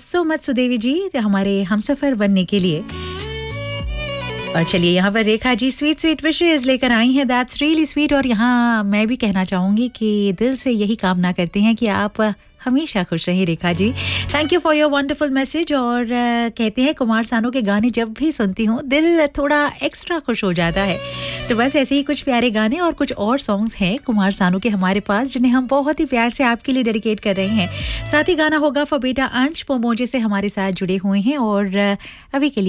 So much Sudevi जी हमारे हमसफर बनने के लिए। और चलिए यहाँ पर Rekha ji sweet sweet wishes लेकर आई हैं, दैट्स रियली स्वीट। और यहाँ मैं भी कहना चाहूँगी कि दिल से यही कामना करते हैं कि आप हमेशा खुश रहिए Rekha ji. Thank you for your wonderful message. और कहते हैं कुमार सानू के गाने जब भी सुनती हूँ दिल थोड़ा एक्स्ट्रा खुश हो जाता है। तो बस ऐसे ही कुछ प्यारे गाने और कुछ और सॉन्ग्स हैं कुमार सानू के हमारे पास, जिन्हें हम बहुत ही प्यार से आपके लिए डेडिकेट कर रहे हैं। साथ ही गाना होगा फॉर बेटा अंश पोमोजे से हमारे साथ जुड़े हुए हैं और अभी के लिए